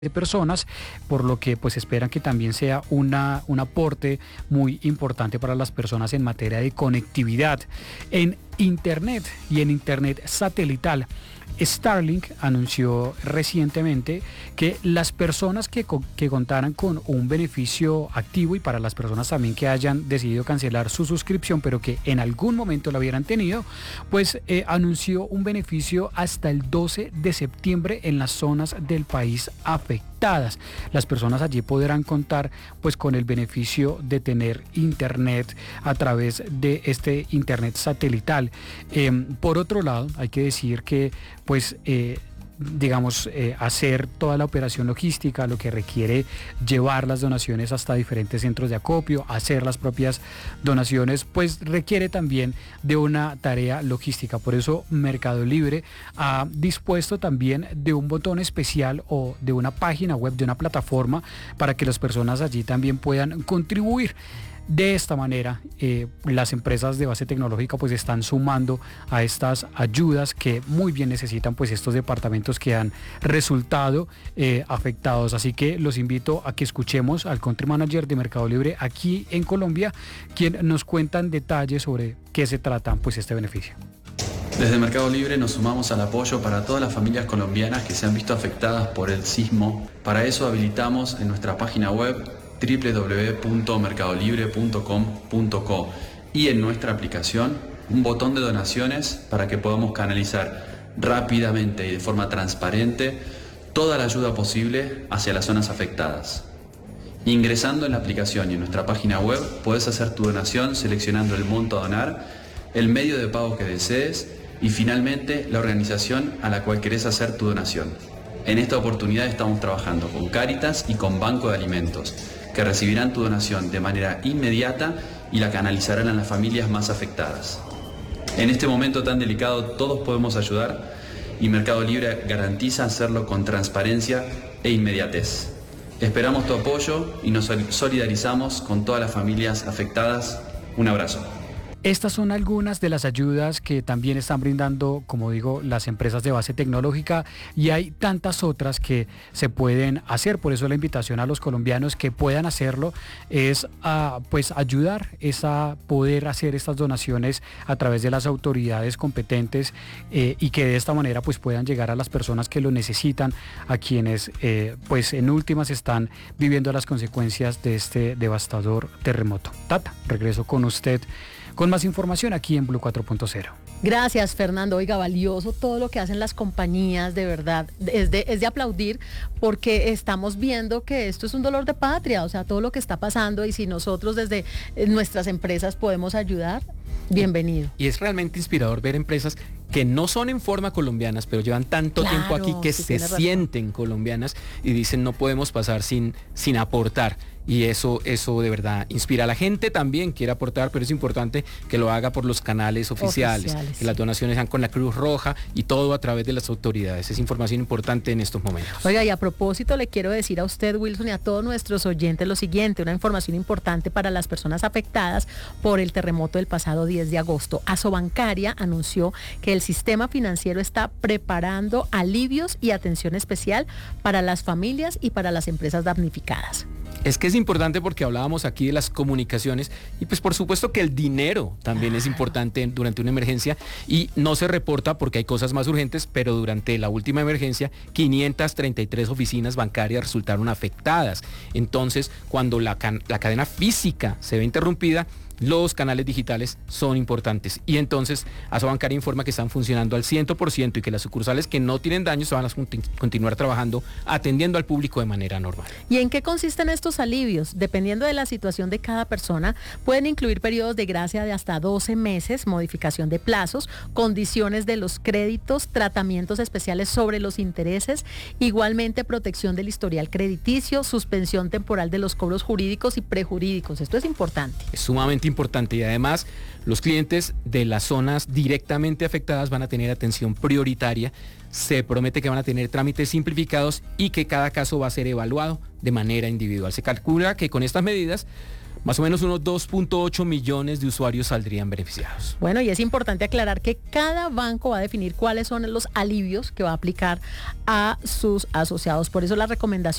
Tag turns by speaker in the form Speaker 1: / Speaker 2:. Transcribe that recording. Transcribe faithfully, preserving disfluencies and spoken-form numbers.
Speaker 1: de personas, por lo que pues esperan que también sea una, un aporte muy importante para las personas en materia de conectividad en Internet y en Internet satelital. Starlink anunció recientemente que las personas que, que contaran con un beneficio activo, y para las personas también que hayan decidido cancelar su suscripción pero que en algún momento la hubieran tenido, pues eh, anunció un beneficio hasta el doce de septiembre en las zonas del país afectadas. Las personas allí podrán contar pues con el beneficio de tener internet a través de este internet satelital. Eh, por otro lado, hay que decir que pues eh, digamos, eh, hacer toda la operación logística, lo que requiere llevar las donaciones hasta diferentes centros de acopio, hacer las propias donaciones, pues requiere también de una tarea logística. Por eso Mercado Libre ha dispuesto también de un botón especial o de una página web, de una plataforma, para que las personas allí también puedan contribuir. De esta manera, eh, las empresas de base tecnológica pues están sumando a estas ayudas que muy bien necesitan pues estos departamentos que han resultado eh, afectados. Así que los invito a que escuchemos al Country Manager de Mercado Libre aquí en Colombia, quien nos cuenta en detalle sobre qué se trata pues este beneficio.
Speaker 2: Desde Mercado Libre nos sumamos al apoyo para todas las familias colombianas que se han visto afectadas por el sismo. Para eso habilitamos en nuestra página web doble u doble u doble u punto mercado libre punto com punto co y en nuestra aplicación un botón de donaciones para que podamos canalizar rápidamente y de forma transparente toda la ayuda posible hacia las zonas afectadas. Ingresando en la aplicación y en nuestra página web puedes hacer tu donación seleccionando el monto a donar, el medio de pago que desees y finalmente la organización a la cual querés hacer tu donación. En esta oportunidad estamos trabajando con Cáritas y con Banco de Alimentos, que recibirán tu donación de manera inmediata y la canalizarán a las familias más afectadas. En este momento tan delicado todos podemos ayudar y Mercado Libre garantiza hacerlo con transparencia e inmediatez. Esperamos tu apoyo y nos solidarizamos con todas las familias afectadas. Un abrazo.
Speaker 1: Estas son algunas de las ayudas que también están brindando, como digo, las empresas de base tecnológica, y hay tantas otras que se pueden hacer. Por eso la invitación a los colombianos que puedan hacerlo es a pues ayudar, es a poder hacer estas donaciones a través de las autoridades competentes eh, y que de esta manera pues puedan llegar a las personas que lo necesitan, a quienes eh, pues en últimas están viviendo las consecuencias de este devastador terremoto. Tata, regreso con usted con más información aquí en Blue cuatro punto cero.
Speaker 3: Gracias, Fernando. Oiga, valioso todo lo que hacen las compañías, de verdad. Es de, es de aplaudir, porque estamos viendo que esto es un dolor de patria, o sea, todo lo que está pasando, y si nosotros desde nuestras empresas podemos ayudar, bienvenido.
Speaker 4: Y es realmente inspirador ver empresas que no son en forma colombianas, pero llevan tanto
Speaker 3: Claro,
Speaker 4: tiempo aquí que
Speaker 3: sí,
Speaker 4: se sienten colombianas y dicen no podemos pasar sin, sin aportar. Y eso, eso de verdad inspira a la gente, también quiere aportar, pero es importante que lo haga por los canales oficiales, oficiales que sí. Las donaciones sean con la Cruz Roja y todo a través de las autoridades. Es información importante en estos momentos.
Speaker 3: Oiga, y a propósito le quiero decir a usted, Wilson, y a todos nuestros oyentes lo siguiente, una información importante para las personas afectadas por el terremoto del pasado diez de agosto. Asobancaria anunció que el sistema financiero está preparando alivios y atención especial para las familias y para las empresas damnificadas.
Speaker 4: Es que es importante porque hablábamos aquí de las comunicaciones y pues por supuesto que el dinero también es importante durante una emergencia, y no se reporta porque hay cosas más urgentes, pero durante la última emergencia quinientas treinta y tres oficinas bancarias resultaron afectadas. Entonces, cuando la, can- la cadena física se ve interrumpida, los canales digitales son importantes, y entonces Asobancaria informa que están funcionando al cien por ciento y que las sucursales que no tienen daños van a continuar trabajando atendiendo al público de manera normal.
Speaker 3: ¿Y en qué consisten estos alivios? Dependiendo de la situación de cada persona, pueden incluir periodos de gracia de hasta doce meses, modificación de plazos, condiciones de los créditos, tratamientos especiales sobre los intereses, igualmente protección del historial crediticio, suspensión temporal de los cobros jurídicos y prejurídicos. Esto es importante.
Speaker 4: Es sumamente importante, y además los clientes de las zonas directamente afectadas van a tener atención prioritaria. Se promete que van a tener trámites simplificados y que cada caso va a ser evaluado de manera individual. Se calcula que con estas medidas más o menos unos dos punto ocho millones de usuarios saldrían beneficiados.
Speaker 3: Bueno, y es importante aclarar que cada banco va a definir cuáles son los alivios que va a aplicar a sus asociados. Por eso la recomendación